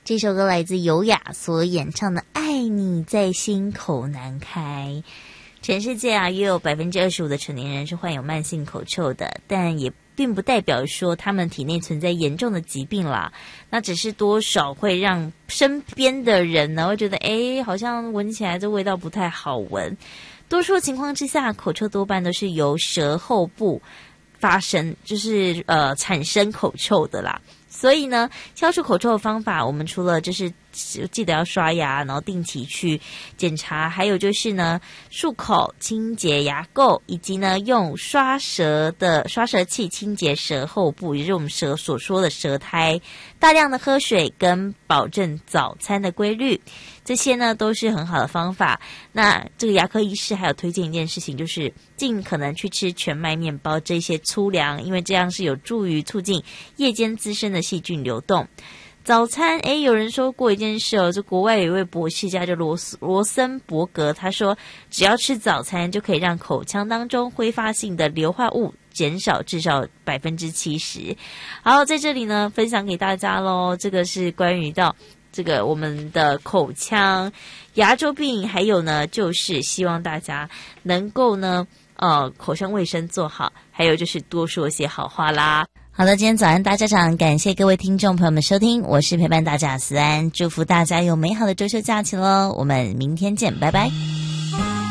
这首歌来自尤雅所演唱的《爱你在心口难开》。全世界啊，约有25%的成年人是患有慢性口臭的，但也并不代表说他们体内存在严重的疾病啦。那只是多少会让身边的人呢会觉得，好像闻起来这味道不太好闻。多数情况之下，口臭多半都是由舌后部发生，就是产生口臭的啦。所以呢，消除口臭的方法，我们除了就是记得要刷牙，然后定期去检查，还有就是呢，漱口、清洁牙垢，以及呢用刷舌器清洁舌后部，也就是我们舌所说的舌苔。大量的喝水跟保证早餐的规律，这些呢都是很好的方法。那这个牙科医师还有推荐一件事情，就是尽可能去吃全麦面包这些粗粮，因为这样是有助于促进夜间滋生的细菌流动。早餐，有人说过一件事哦，这国外有一位博士叫做罗森伯格，他说只要吃早餐就可以让口腔当中挥发性的硫化物减少至少70%。好，在这里呢分享给大家咯，这个是关于到这个我们的口腔牙周病，还有呢就是希望大家能够呢口腔卫生做好，还有就是多说些好话啦。好的，今天早安大家长，感谢各位听众朋友们收听，我是陪伴大家思安，祝福大家有美好的周休假期咯，我们明天见，拜拜。